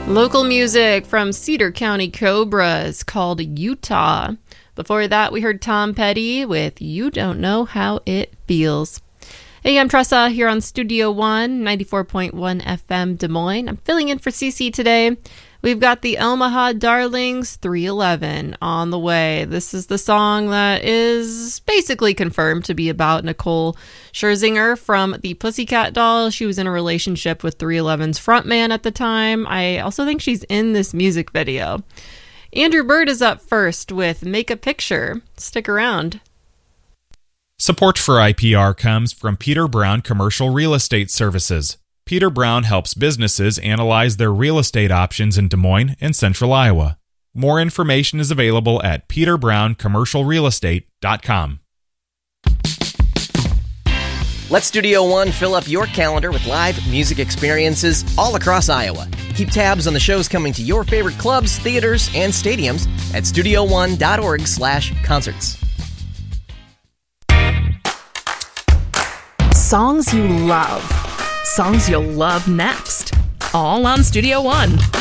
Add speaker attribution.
Speaker 1: Local music from Cedar County Cobras called Utah. Before that, we heard Tom Petty with You Don't Know How It Feels. Hey, I'm Tressa here on Studio One, 94.1 FM Des Moines. I'm filling in for Cece today. We've got the Omaha Darlings 311 on the way. This is the song that is basically confirmed to be about Nicole Scherzinger from the Pussycat Dolls. She was in a relationship with 311's frontman at the time. I also think she's in this music video. Andrew Bird is up first with Make a Picture. Stick around.
Speaker 2: Support for IPR comes from Peter Brown Commercial Real Estate Services. Peter Brown helps businesses analyze their real estate options in Des Moines and Central Iowa. More information is available at peterbrown.commercialrealestate.com.
Speaker 3: Let Studio One fill up your calendar with live music experiences all across Iowa. Keep tabs on the shows coming to your favorite clubs, theaters, and stadiums at studio1.org/concerts.
Speaker 4: Songs you love. Songs you'll love next. All on Studio One.